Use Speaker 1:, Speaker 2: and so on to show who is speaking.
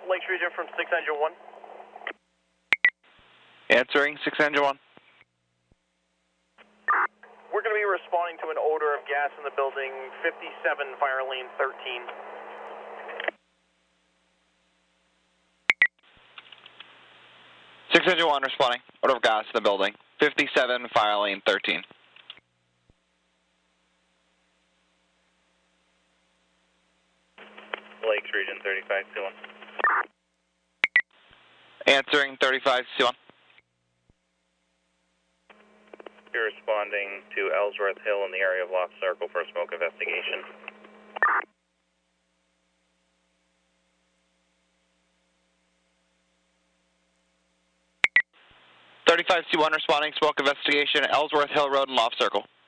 Speaker 1: Lakes Region from 6 Engine 1.
Speaker 2: Answering 6 Engine 1.
Speaker 1: We're going to be responding to an odor of gas in the building, 57 Fire Lane 13.
Speaker 2: Six Engine 1 responding. Odor of gas in the building. 57 Fire Lane 13.
Speaker 3: Lakes Region 3521.
Speaker 2: Answering 3521.
Speaker 3: You're responding to Ellsworth Hill in the area of Lost Circle for a smoke investigation.
Speaker 2: Thirty-five C1 responding. Smoke investigation. Ellsworth Hill Road and Loft Circle.